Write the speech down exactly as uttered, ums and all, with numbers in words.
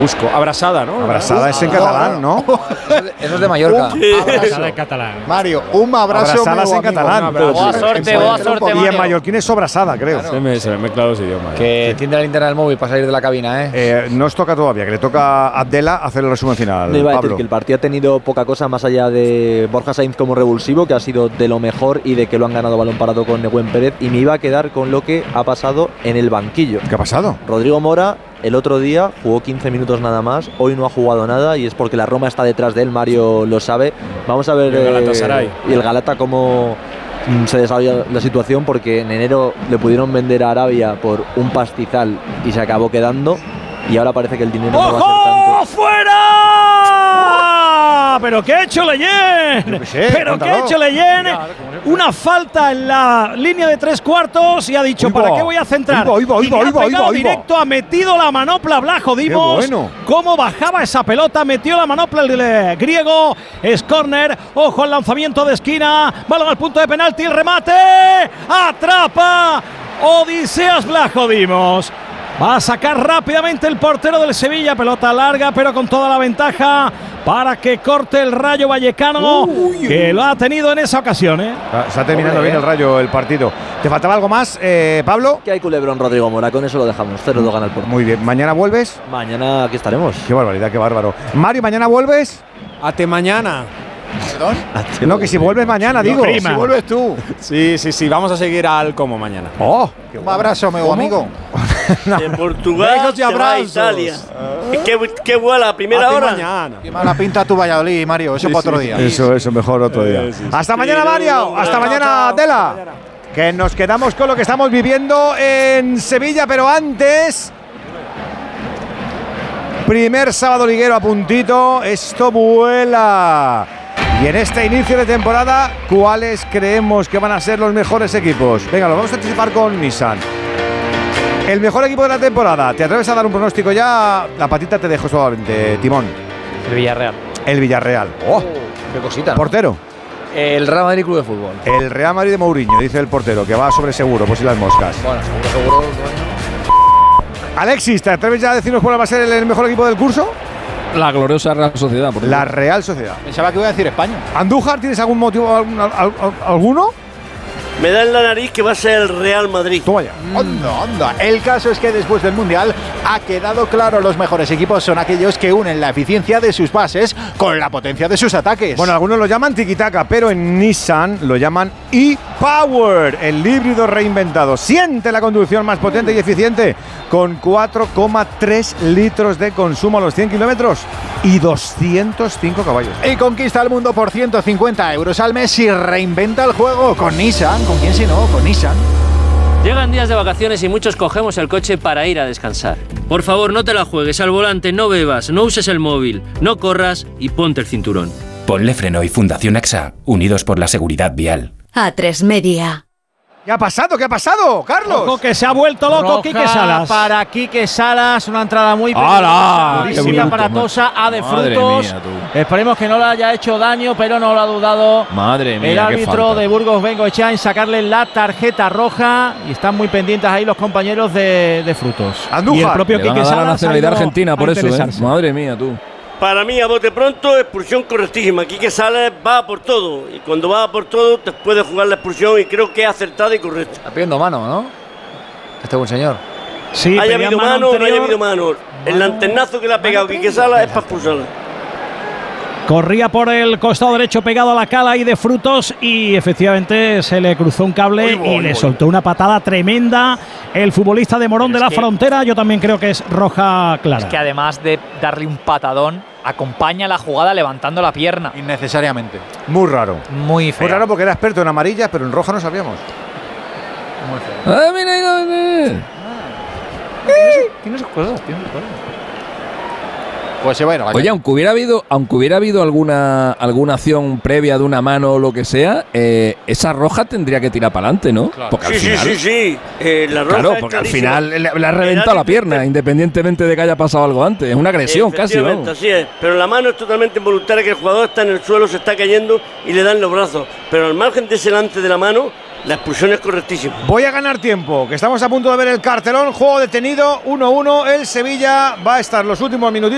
Busco, abrasada, ¿no? Abrasada es en catalán, ¿no? Eso es de Mallorca. Abrasada en catalán. Mario, un abrazo. Abrasada es en catalán. Boa sorte, boa sorte, Y en Mario. mallorquín es sobrasada, creo. Se me, se me mezclan los idiomas. Que tiende la linterna del móvil para salir de la cabina, ¿eh? Eh, no os toca todavía, que le toca a Abdela hacer el resumen final. Le iba a decir Pablo. que el partido ha tenido poca cosa más allá de Borja Sainz como revulsivo, que ha sido de lo mejor y de que lo han ganado balón parado con Nehuen Pérez. Y me iba a quedar con lo que ha pasado en el banquillo. ¿Qué ha pasado? Rodrigo Mora el otro día jugó quince minutos nada más, hoy no ha jugado nada y es porque la Roma está detrás de él, Mario lo sabe. Vamos a ver Y el Galatasaray. eh, y el Galata cómo mm, se desarrolla la situación, porque en enero le pudieron vender a Arabia por un pastizal y se acabó quedando y ahora parece que el dinero no va a ser tanto. ¡Ojo! ¡Fuera! ¿Pero qué ha hecho Leyen? qué sé, ¿Pero qué ha cuéntalo. hecho Leyen? Una falta en la línea de tres cuartos y ha dicho, Uy, ¿para va. qué voy a centrar? Uy, va, uy, Y va, le uy, ha va, uy, pegado va, uy, va. directo, ha metido la manopla Blajo Dimos. bueno. Cómo bajaba esa pelota, metió la manopla el eh, griego. Es córner, ojo al lanzamiento de esquina. Balón al punto de penalti, el remate. Atrapa Odiseas Blajo Dimos. Va a sacar rápidamente el portero del Sevilla. Pelota larga, pero con toda la ventaja para que corte el Rayo Vallecano, uy, que uy. lo ha tenido en esa ocasión. ¿eh? Está terminando Hombre, bien el Rayo el partido. ¿Te faltaba algo más, eh, Pablo? Que hay culebrón, Rodrigo Mora, con eso lo dejamos. cero dos gana el Porto. Muy bien. ¿Mañana vuelves? Mañana aquí estaremos. Qué barbaridad, qué bárbaro. Mario, ¿mañana vuelves? Hasta mañana. ¿Perdón? No, que si vuelves mañana, digo. Si vuelves tú. Sí, sí, sí. Vamos a seguir al como mañana. Oh, un abrazo, meu amigo. De Portugal se va a Italia. ¿Qué, qué vuela a primera Hasta hora? mañana. Qué mala pinta tu Valladolid, Mario. Eso Sí, para otro sí, día. Eso, eso, mejor otro día. Sí, sí, sí. Hasta Sí, mañana, no, Mario. no, Hasta chao, mañana, chao. Adela. Que nos quedamos con lo que estamos viviendo en Sevilla, pero antes. Primer sábado liguero a puntito. Esto vuela. Y en este inicio de temporada, ¿cuáles creemos que van a ser los mejores equipos? Venga, lo vamos a anticipar con Nissan. El mejor equipo de la temporada. ¿Te atreves a dar un pronóstico ya? La patita te dejo suavemente, Timón. El Villarreal. El Villarreal. Oh, Qué cosita, ¿no? portero. El Real Madrid Club de Fútbol. El Real Madrid de Mourinho, dice el portero, que va sobre seguro, por si las moscas. Bueno, seguro, seguro. Alexis, ¿te atreves ya a decirnos cuál va a ser el, el mejor equipo del curso? La gloriosa Real Sociedad. Por La Real Sociedad. Pensaba que iba a decir España. ¿Andújar, tienes algún motivo, algún, al- al- alguno? Me da en la nariz que va a ser el Real Madrid. Toma ya. Onda, onda. El caso es que después del Mundial ha quedado claro, los mejores equipos son aquellos que unen la eficiencia de sus bases con la potencia de sus ataques. Bueno, algunos lo llaman tiki-taka, pero en Nissan lo llaman e-Power, el híbrido reinventado. Siente la conducción más potente y eficiente, con cuatro coma tres litros de consumo a los cien kilómetros y doscientos cinco caballos. Y conquista el mundo por ciento cincuenta euros al mes y reinventa el juego con Nissan. ¿Con quién si no? Con Nissan. Llegan días de vacaciones y muchos cogemos el coche para ir a descansar. Por favor, no te la juegues al volante, no bebas, no uses el móvil, no corras y ponte el cinturón. Ponle Freno y Fundación A X A, unidos por la seguridad vial. A tres Media. ¿Qué ha pasado? ¿Qué ha pasado, Carlos? Ojo que se ha vuelto loco Roja Quique Salas. para Quique Salas, una entrada muy ¡Hala! peligrosa, ¡Qué muy bruto, aparatosa, a de Madre frutos. mía, tú. Esperemos que no le haya hecho daño, pero no lo ha dudado Madre mía, el qué árbitro falta. de Burgos Bengoechea en sacarle la tarjeta roja y están muy pendientes ahí los compañeros de, de frutos. Andújar. Y el propio Le van Quique a dar la Salas ha nacionalidad ido argentina a por eso, ¿eh? interesarse. Madre mía, tú. Para mí, a bote pronto, expulsión correctísima. Quique Salas va por todo. Y cuando va por todo, te puede jugar la expulsión y creo que es acertada y correcta. Está pidiendo mano, ¿no? Este buen señor. Sí, haya pedía habido mano mano o no haya anterior. habido mano. El lanternazo que le ha pegado Quique Salas es para expulsarla. Corría por el costado derecho pegado a la cala y de frutos y efectivamente se le cruzó un cable Oy, voy, y le voy. soltó una patada tremenda el futbolista de Morón de la que- Frontera. Yo también creo que es roja clara. Es que además de darle un patadón, acompaña la jugada levantando la pierna. Innecesariamente. Muy raro. Muy feo. Muy raro porque era experto en amarillas, pero en roja no sabíamos. Muy feo. ¡Ah, mira, mira, mira! Tiene sus cosas, tiene sus cosas. Pues se va a ir a la Oye, aunque hubiera habido, aunque hubiera habido alguna, alguna acción previa de una mano o lo que sea, eh, esa roja tendría que tirar para adelante, ¿no? Porque al Sí, sí, final, sí, sí. Eh, la roja claro, es porque al clarísima. final le, le ha reventado El la árbitro pierna, inter- independientemente de que haya pasado algo antes. Es una agresión casi, Efectivamente, vamos. así es. Pero la mano es totalmente involuntaria, que el jugador está en el suelo, se está cayendo y le dan los brazos. Pero al margen de ese lance de la mano, la expulsión es correctísima. Voy a ganar tiempo, que estamos a punto de ver el cartelón. Juego detenido, uno uno. El Sevilla va a estar los últimos minutitos